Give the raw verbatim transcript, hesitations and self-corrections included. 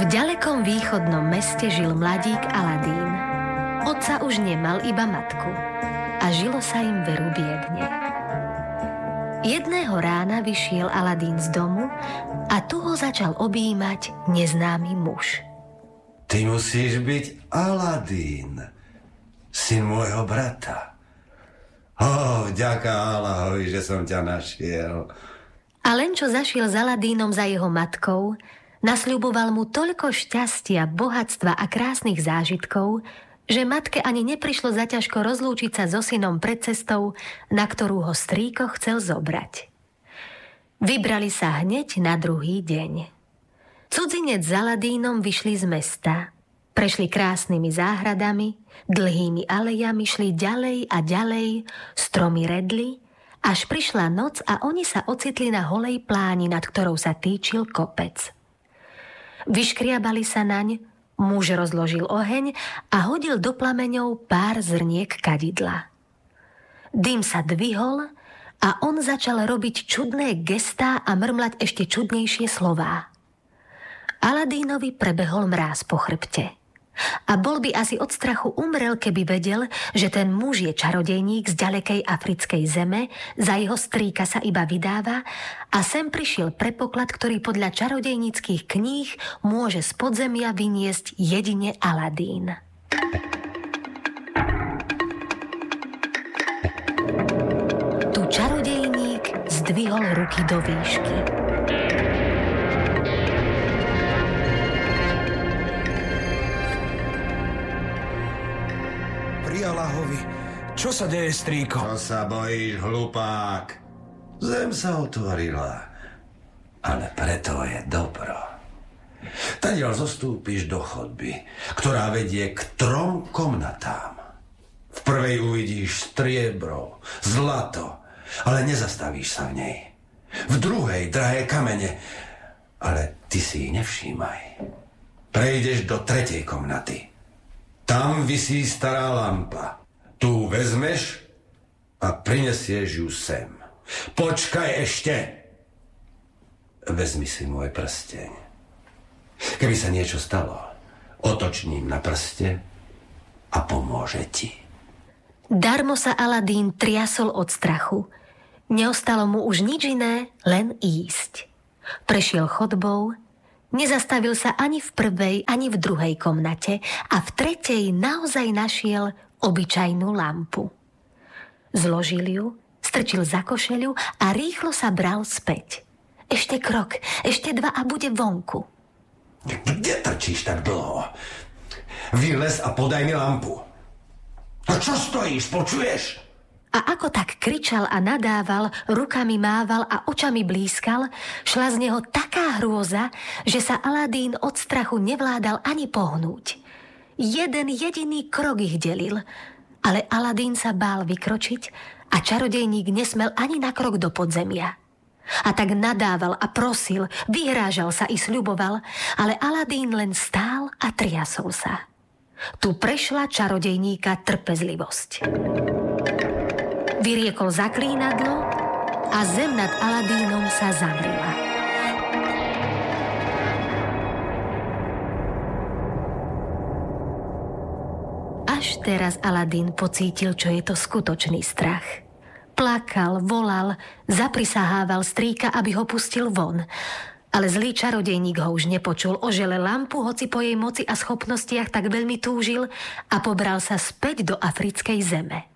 V ďalekom východnom meste žil mladík Aladín. Otca už nemal, iba matku. A žilo sa im veru biedne. Jedného rána vyšiel Aladín z domu a tu ho začal objímať neznámy muž. Ty musíš byť Aladín, syn môjho brata. Ó, vďaka Allahovi, že som ťa našiel. A len čo zašiel s Aladínom za jeho matkou, nasľuboval mu toľko šťastia, bohatstva a krásnych zážitkov, že matke ani neprišlo zaťažko rozlúčiť sa so synom pred cestou, na ktorú ho strýko chcel zobrať. Vybrali sa hneď na druhý deň. Cudzinec s Aladínom vyšli z mesta. Prešli krásnymi záhradami, dlhými alejami, šli ďalej a ďalej, stromy redli, až prišla noc a oni sa ocitli na holej pláni, nad ktorou sa týčil kopec. Vyškriabali sa naň, muž rozložil oheň a hodil do plameňov pár zrniek kadidla. Dym sa dvihol a on začal robiť čudné gestá a mrmlať ešte čudnejšie slová. Aladínovi prebehol mráz po chrbte. A bol by asi od strachu umrel, keby vedel, že ten muž je čarodejník z ďalekej africkej zeme, za jeho strýka sa iba vydáva a sem prišiel prepoklad, ktorý podľa čarodejníckych kníh môže z podzemia vyniesť jedine Aladín. Tu čarodejník zdvihol ruky do výšky. Allahovi, čo sa deje, strýko? Čo sa bojíš, hlupák? Zem sa otvorila, ale preto je dobro. Tadiaľ zostúpiš do chodby, ktorá vedie k trom komnatám. V prvej uvidíš striebro, zlato, ale nezastavíš sa v nej. V druhej drahé kamene, ale ty si ich nevšímaj. Prejdeš do tretej komnaty. Tam visí stará lampa. Tu vezmeš a prinesieš ju sem. Počkaj ešte. Vezmi si môj prsteň. Keby sa niečo stalo, otoč ním na prste a pomôže ti. Darmo sa Aladín triasol od strachu. Neostalo mu už nič iné, len ísť. Prešiel chodbou, nezastavil sa ani v prvej, ani v druhej komnate a v tretej naozaj našiel obyčajnú lampu. Zložil ju, strčil za košeľu a rýchlo sa bral späť. Ešte krok, ešte dva a bude vonku. Kde trčíš tak dlho? Vylez a podaj mi lampu. A čo stojíš, počuješ? A ako tak kričal a nadával, rukami mával a očami blískal, šla z neho taká hrôza, že sa Aladín od strachu nevládal ani pohnúť. Jeden jediný krok ich delil, ale Aladín sa bál vykročiť a čarodejník nesmel ani na krok do podzemia. A tak nadával a prosil, vyhrážal sa i sľuboval, ale Aladín len stál a triasol sa. Tu prešla čarodejníka trpezlivosť. Vyriekol zaklínadlo a zem nad Aladínom sa zavrela. Až teraz Aladín pocítil, čo je to skutočný strach. Plakal, volal, zaprisahával strýka, aby ho pustil von. Ale zlý čarodejník ho už nepočul, ožele lampu, hoci po jej moci a schopnostiach tak veľmi túžil a pobral sa späť do africkej zeme.